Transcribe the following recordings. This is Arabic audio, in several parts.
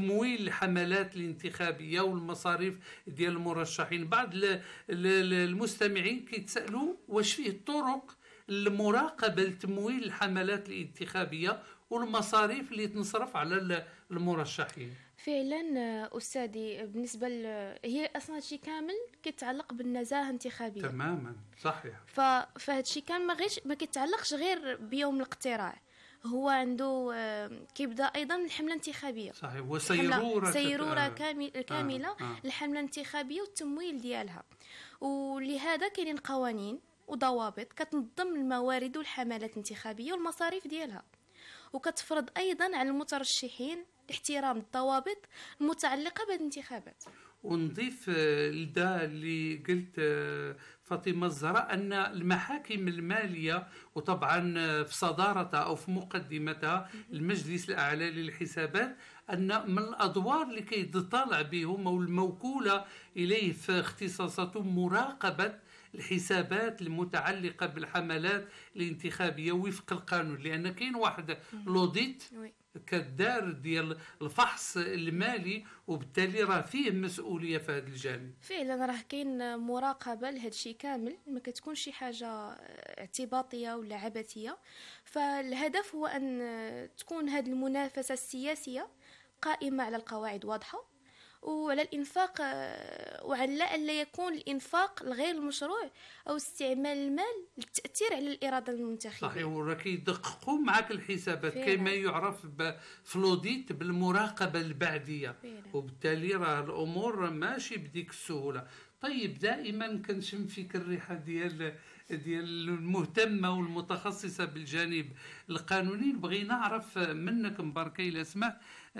تمويل الحملات الانتخابية والمصاريف ديال المرشحين. بعض المستمعين كيتسألوا واش فيه طرق لمراقبة تمويل الحملات الانتخابية والمصاريف اللي تنصرف على المرشحين. فعلا أستاذي، بالنسبة هي أصلا هادشي كامل كيتعلق بالنزاهة الانتخابية. تماما صحيح. فهادشي كان ما كيتعلقش غير بيوم الاقتراع، هو عنده كيبدا ايضا الحمله الانتخابيه. صحيح، وسيروره كامله الحمله الانتخابيه والتمويل ديالها. ولهذا كاينين قوانين وضوابط كتنظم الموارد والحملات الانتخابيه والمصاريف ديالها، وكتفرض ايضا على المترشحين احترام الضوابط المتعلقه بالانتخابات. ونضيف لدا اللي قلت فاطمة الزهراء أن المحاكم المالية، وطبعا في صدارتها أو في مقدمتها المجلس الأعلى للحسابات، أن من الأدوار اللي كيتطالع بهم أو الموكولة إليه في اختصاصاته مراقبة الحسابات المتعلقة بالحملات الانتخابية وفق القانون، لأن كاين واحد لوديت كدار ديال الفحص المالي، وبالتالي راه فيه مسؤوليه في هذا الجانب. فعلا راه كاين مراقبه لهذا الشيء كامل، ما كتكونش شي حاجه اعتباطيه ولا عبثيه. فالهدف هو ان تكون هذه المنافسه السياسيه قائمه على القواعد واضحه، وعلى الإنفاق، وعلى ألا يكون الإنفاق الغير المشروع أو استعمال المال للتأثير على الإرادة المنتخبة. صحيح، وراك يدققوا معك الحسابات كما يعرف بفلوديت بالمراقبة البعدية فينا. وبالتالي راه الأمور ماشي بديك السهولة. طيب، دائما كنشم فيك الريحة ديال المهتمة والمتخصصة بالجانب القانوني. نبغي نعرف منك مباركة إلى سمح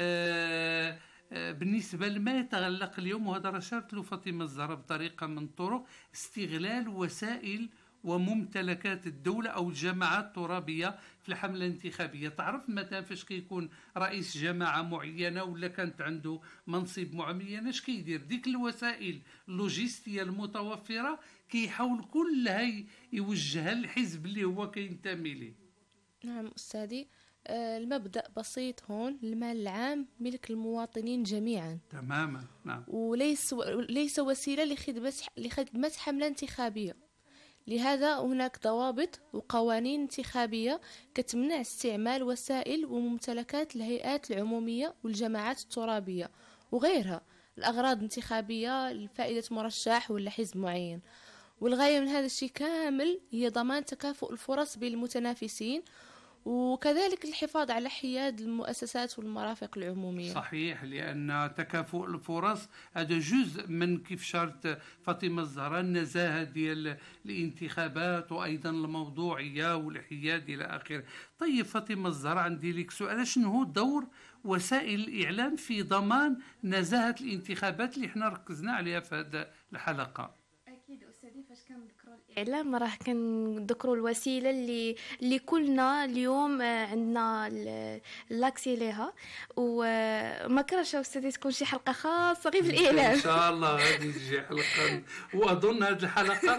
بالنسبة لما يتعلق اليوم، وهذا رشرت له فاطمة الزهراء بطريقة من الطرق، استغلال وسائل وممتلكات الدولة أو الجماعات الترابية في الحملة الانتخابية. تعرف مثلا فاش كيكون رئيس جماعة معينة ولا كانت عنده منصب معين، اش كيدير؟ ديك الوسائل اللوجستية المتوفرة كيحاول كلها يوجهها للحزب اللي هو كينتمي ليه. نعم أستاذي، المبدأ بسيط هون، المال العام ملك المواطنين جميعا. تماما، نعم. وليس وسيلة لخدمة حملة انتخابية. لهذا هناك ضوابط وقوانين انتخابية كتمنع استعمال وسائل وممتلكات الهيئات العمومية والجماعات الترابية وغيرها الأغراض انتخابية لفائدة مرشح ولا حزب معين. والغاية من هذا الشيء كامل هي ضمان تكافؤ الفرص بين المتنافسين، وكذلك الحفاظ على حياد المؤسسات والمرافق العمومية. صحيح، لأن تكافؤ الفرص هذا جزء من كيف شرط فاطمة الزهراء النزاهة ديال الانتخابات، وأيضا الموضوعية والحياد إلى آخره. طيب فاطمة الزهراء، عندي لك سؤال، شنو هو دور وسائل الإعلام في ضمان نزاهة الانتخابات اللي احنا ركزنا عليها في هذه الحلقة؟ اكيد استاذي، فاش كنذكروا الاعلام راه كنذكروا الوسيله اللي كلنا اليوم عندنا لاكسي ليها. وما كرهش استاذي تكون شي حلقه خاصه غير بالاعلام ان شاء الله. غادي تجي حلقه، واظن هذه الحلقه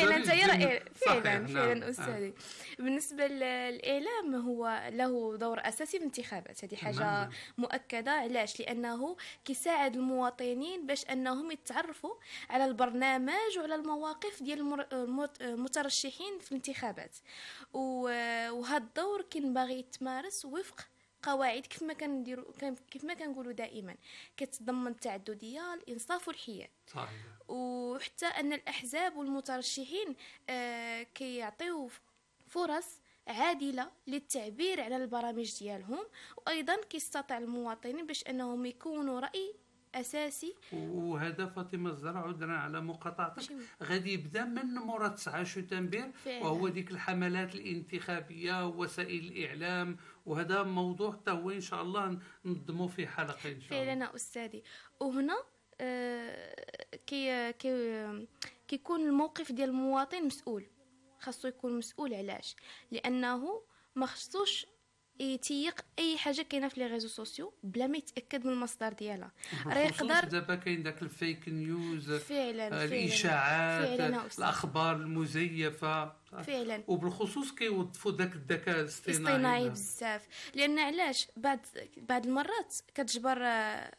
فعلا استاذي. بالنسبه للاعلام هو له دور اساسي في الانتخابات، هذه حاجه مؤكده. علاش؟ لانه كيساعد المواطنين باش انهم يتعرفوا على البرنامج وعلى المواقف ديال المترشحين في الانتخابات. وهذا الدور كينبغي يتمارس وفق قواعد كيف ما كنقولوا دائما، كتضمن التعدديه، الانصاف والحياد. صحيح. وحتى ان الاحزاب والمترشحين كيعطيو فرص عادله للتعبير على البرامج ديالهم، وايضا كيستطيع المواطنين باش انهم يكونوا راي اساسي. وهذا فاطمه الزهراء، عذرا على مقاطعتك، غادي يبدا من مورا 9 شتنبر، وهو ديك الحملات الانتخابيه ووسائل الاعلام، وهذا موضوع حتى هو ان شاء الله ننظموا فيه حلقه ان شاء الله. فعلا استاذي. وهنا كيكون الموقف ديال المواطن مسؤول، خاصو يكون مسؤول. علاش؟ لانه ما خصوش يتيق اي حاجه كاينه في لي ريزو سوسيو بلا ما يتاكد من المصدر ديالها. راه يقدر دابا كاين داك الفيك نيوز، الاشاعات، الاخبار المزيفه فعلا. وبالخصوص كيوظفوا داك الذكاء الاصطناعي بزاف. لان علاش بعض المرات كتجبر